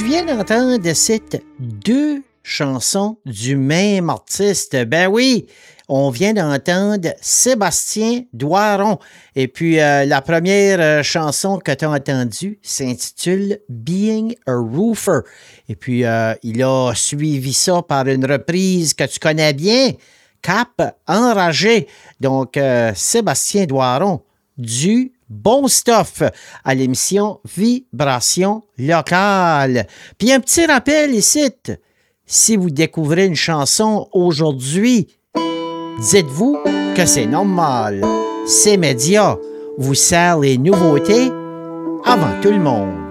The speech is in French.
Tu viens d'entendre cette deux chansons du même artiste. Ben oui, on vient d'entendre Sébastien Doiron. Et puis, la première chanson que tu as entendue s'intitule Being a Roofer. Et puis, il a suivi ça par une reprise que tu connais bien, Cap Enragé. Donc, Sébastien Doiron, du bon stuff à l'émission Vibration locale. Puis, un petit rappel ici. Si vous découvrez une chanson aujourd'hui, dites-vous que c'est normal. Ces médias vous servent les nouveautés avant tout le monde.